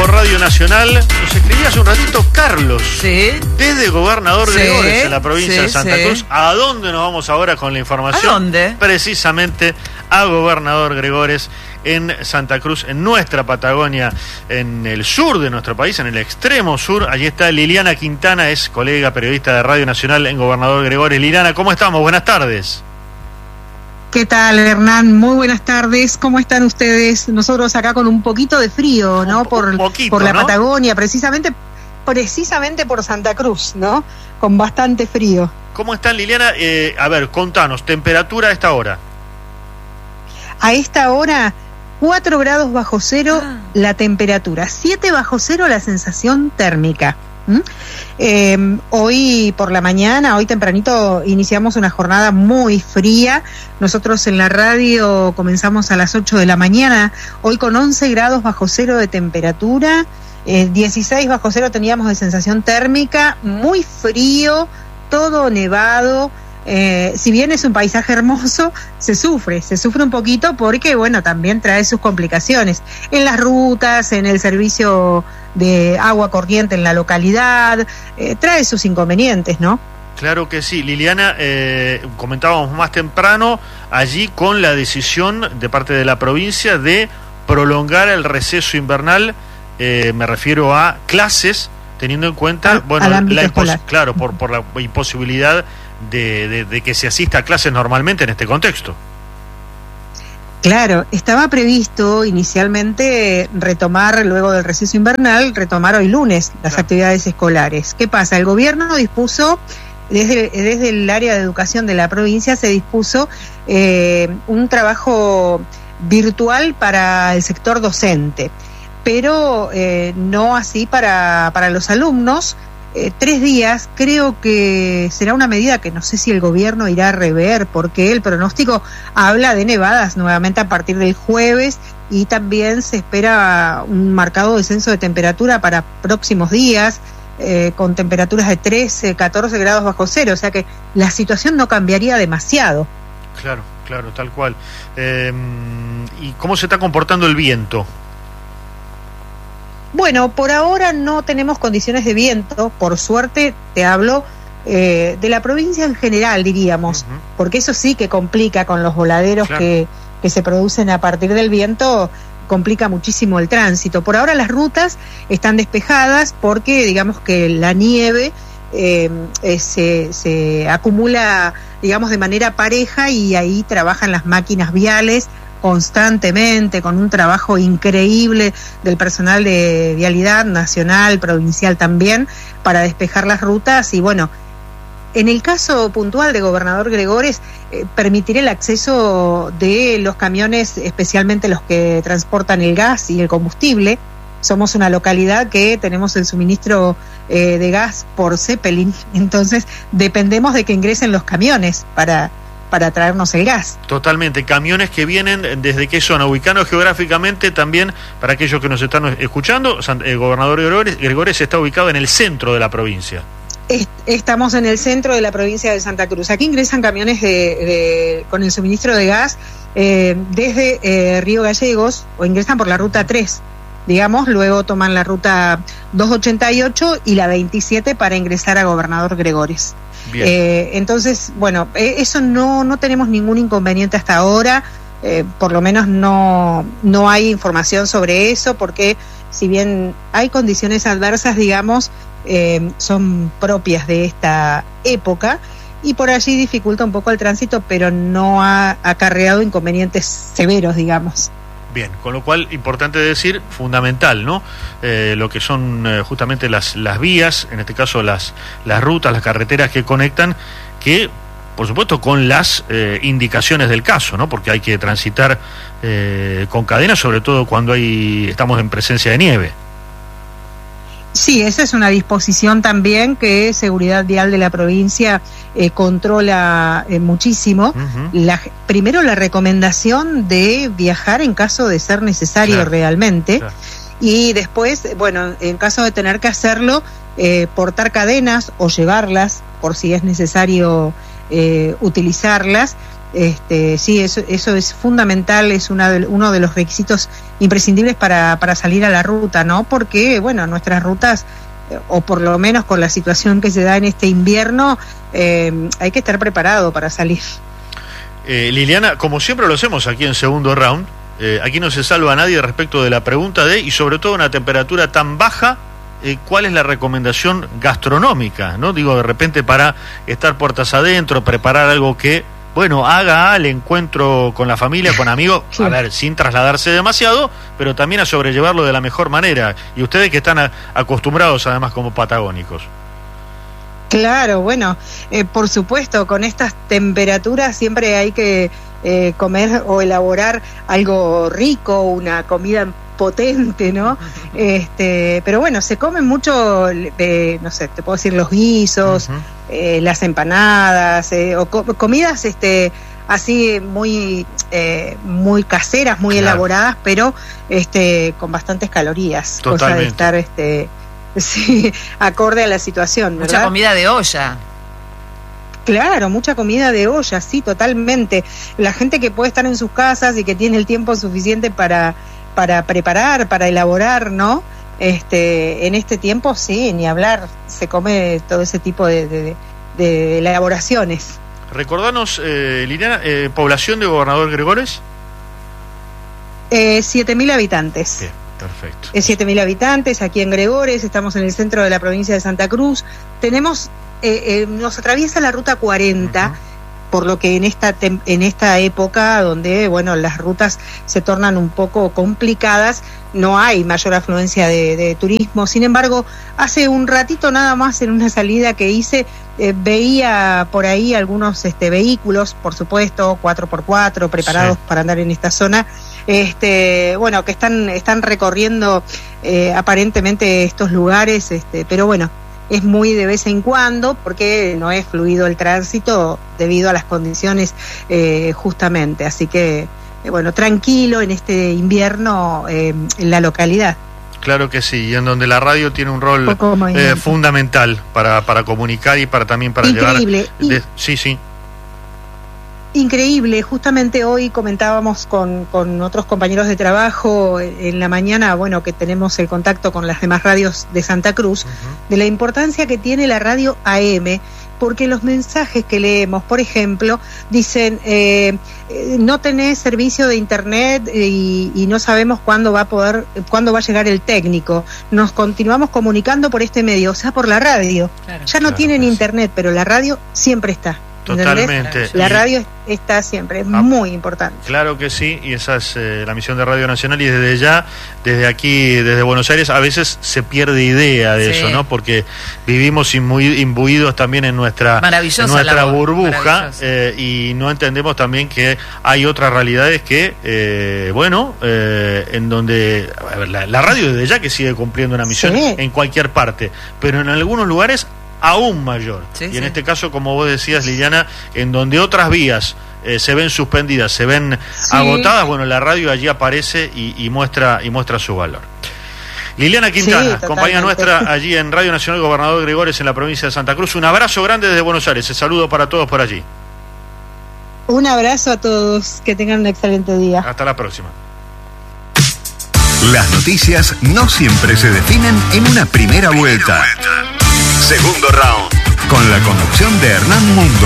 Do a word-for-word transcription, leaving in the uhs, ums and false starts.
por Radio Nacional. Nos escribía hace un ratito Carlos. Sí. Desde Gobernador Sí, Gregores, en la provincia sí, de Santa sí. Cruz. ¿A dónde nos vamos ahora con la información? ¿A dónde? Precisamente a Gobernador Gregores, en Santa Cruz, en nuestra Patagonia, en el sur de nuestro país, en el extremo sur. Allí está Liliana Quintana, es colega periodista de Radio Nacional en Gobernador Gregores. Liliana, ¿cómo estamos? Buenas tardes. ¿Qué tal, Hernán? Muy buenas tardes. ¿Cómo están ustedes? Nosotros acá con un poquito de frío, ¿no? Un, por, un poquito, por la ¿no? Patagonia, precisamente, precisamente por Santa Cruz, ¿no? Con bastante frío. ¿Cómo están, Liliana? Eh, a ver, contanos, temperatura a esta hora. A esta hora, cuatro grados bajo cero Ah. la temperatura, siete bajo cero la sensación térmica. ¿Mm? Eh, hoy por la mañana, hoy tempranito, iniciamos una jornada muy fría. Nosotros en la radio comenzamos a las ocho de la mañana, hoy con once grados bajo cero de temperatura, eh, dieciséis bajo cero teníamos de sensación térmica, muy frío, todo nevado. Eh, si bien es un paisaje hermoso, se sufre, se sufre un poquito porque, bueno, también trae sus complicaciones en las rutas, en el servicio de agua corriente en la localidad, eh, trae sus inconvenientes, ¿no? Claro que sí, Liliana, eh, comentábamos más temprano allí con la decisión de parte de la provincia de prolongar el receso invernal, eh, me refiero a clases, teniendo en cuenta, Al- bueno, al ámbito la impos- escolar. claro, por, por la imposibilidad de, de, de que se asista a clases normalmente en este contexto. Claro, estaba previsto inicialmente retomar, luego del receso invernal, retomar hoy lunes las Claro. actividades escolares. ¿Qué pasa? El gobierno dispuso, desde, desde el área de educación de la provincia, se dispuso eh, un trabajo virtual para el sector docente, pero eh, no así para, para los alumnos. Eh, tres días, creo que será una medida que no sé si el gobierno irá a rever, porque el pronóstico habla de nevadas nuevamente a partir del jueves y también se espera un marcado descenso de temperatura para próximos días, eh, con temperaturas de trece, catorce grados bajo cero, o sea que la situación no cambiaría demasiado. Claro, claro, tal cual. Eh, ¿Y cómo se está comportando el viento? Bueno, por ahora no tenemos condiciones de viento, por suerte te hablo eh, de la provincia en general, diríamos, Ujú. porque eso sí que complica con los voladeros Claro. que, que se producen a partir del viento, complica muchísimo el tránsito. Por ahora las rutas están despejadas porque digamos que la nieve eh, eh, se, se acumula, digamos, de manera pareja y ahí trabajan las máquinas viales constantemente, con un trabajo increíble del personal de vialidad nacional, provincial también, para despejar las rutas. Y bueno, en el caso puntual de Gobernador Gregores, eh, permitir el acceso de los camiones, especialmente los que transportan el gas y el combustible. Somos una localidad que tenemos el suministro eh, de gas por Zeppelin, entonces dependemos de que ingresen los camiones para para traernos el gas. Totalmente, camiones que vienen desde qué zona, ubicados geográficamente también, para aquellos que nos están escuchando, el Gobernador Gregores, Gregores está ubicado en el centro de la provincia. Est- Estamos en el centro de la provincia de Santa Cruz. Aquí ingresan camiones de, de con el suministro de gas eh, desde eh, Río Gallegos, o ingresan por la ruta tres, digamos, luego toman la ruta doscientos ochenta y ocho y la veintisiete para ingresar a Gobernador Gregores. Bien. Eh, entonces, bueno, eh, eso no, no tenemos ningún inconveniente hasta ahora, eh, por lo menos no, no hay información sobre eso, porque si bien hay condiciones adversas, digamos, eh, son propias de esta época y por allí dificulta un poco el tránsito, pero no ha acarreado inconvenientes severos, digamos. Bien, con lo cual, importante decir, fundamental, ¿no? Eh, lo que son eh, justamente las, las vías, en este caso las, las rutas, las carreteras que conectan, que, por supuesto, con las eh, indicaciones del caso, ¿no? Porque hay que transitar eh, con cadena, sobre todo cuando hay estamos en presencia de nieve. Sí, esa es una disposición también que Seguridad Vial de la provincia eh, controla eh, muchísimo. Uh-huh. La, primero la recomendación de viajar en caso de ser necesario Claro, realmente. claro. Y después, bueno, en caso de tener que hacerlo, eh, portar cadenas o llevarlas por si es necesario eh, utilizarlas. Este, sí, eso, eso es fundamental, es una de, uno de los requisitos imprescindibles para, para salir a la ruta, ¿no? Porque, bueno, nuestras rutas, o por lo menos con la situación que se da en este invierno, eh, hay que estar preparado para salir. Eh, Liliana, como siempre lo hacemos aquí en Segundo Round, eh, aquí no se salva a nadie respecto de la pregunta de, y sobre todo una temperatura tan baja, eh, ¿cuál es la recomendación gastronómica? ¿No? Digo, de repente para estar puertas adentro, preparar algo que, bueno, haga al encuentro con la familia, con amigos, sí. A ver, sin trasladarse demasiado, pero también a sobrellevarlo de la mejor manera. Y ustedes que están a, acostumbrados además como patagónicos. Claro, bueno, eh, por supuesto, con estas temperaturas siempre hay que eh, comer o elaborar algo rico, una comida potente, ¿no? Este, pero bueno, se comen mucho, eh, no sé, te puedo decir los guisos, uh-huh. eh, las empanadas, eh, o co- comidas, este, así muy, eh, muy caseras, muy claro. elaboradas, pero, este, con bastantes calorías, Totalmente. Cosa de estar, este, sí, acorde a la situación, ¿verdad? Mucha comida de olla. Claro, mucha comida de olla, sí, totalmente. La gente que puede estar en sus casas y que tiene el tiempo suficiente para para preparar, para elaborar, ¿no? Este, en este tiempo, sí, ni hablar, se come todo ese tipo de, de, de elaboraciones. Recordanos, eh, Liliana, eh, población de Gobernador Gregores. Eh, siete mil habitantes. Bien, perfecto. Eh, siete mil habitantes aquí en Gregores, estamos en el centro de la provincia de Santa Cruz. Tenemos, eh, eh, nos atraviesa la ruta cuarenta. Uh-huh. Por lo que en esta tem- en esta época donde, bueno, las rutas se tornan un poco complicadas, no hay mayor afluencia de, de turismo. Sin embargo, hace un ratito nada más en una salida que hice, eh, veía por ahí algunos este, vehículos, por supuesto, cuatro por cuatro, preparados sí. para andar en esta zona, este, bueno, que están, están recorriendo eh, aparentemente estos lugares, este, pero bueno, es muy de vez en cuando porque no es fluido el tránsito debido a las condiciones eh, justamente, así que eh, bueno, tranquilo en este invierno eh, en la localidad. Claro que sí, y en donde la radio tiene un rol eh, fundamental para, para comunicar y para también para Increíble. llevar... De, sí, sí. Increíble, justamente hoy comentábamos con, con otros compañeros de trabajo en la mañana, bueno, que tenemos el contacto con las demás radios de Santa Cruz, uh-huh. de la importancia que tiene la radio A M, porque los mensajes que leemos, por ejemplo, dicen, eh, no tenés servicio de internet y, y no sabemos cuándo va a poder, cuándo va a llegar el técnico, nos continuamos comunicando por este medio, o sea, por la radio, claro. ya no claro, tienen pues. internet, pero la radio siempre está. Totalmente. ¿Entendés? La radio está siempre, es ah, muy importante. Claro que sí, y esa es eh, la misión de Radio Nacional, y desde ya, desde aquí, desde Buenos Aires, a veces se pierde idea de sí. eso, ¿no? Porque vivimos imbu- imbuidos también en nuestra, en nuestra burbuja eh, y no entendemos también que hay otras realidades que, eh, bueno, eh, en donde a ver, la, la radio desde ya que sigue cumpliendo una misión sí. en cualquier parte, pero en algunos lugares aún mayor, sí, y en sí. este caso, como vos decías, Liliana, en donde otras vías eh, se ven suspendidas, se ven sí. agotadas, bueno, la radio allí aparece y, y muestra y muestra su valor. Liliana Quintana, sí, compañera nuestra allí en Radio Nacional Gobernador Gregores en la provincia de Santa Cruz, un abrazo grande desde Buenos Aires, el saludo para todos por allí. Un abrazo a todos, que tengan un excelente día. Hasta la próxima. Las noticias no siempre se definen en una primera vuelta. Segundo round, con la conducción de Hernán Mundo.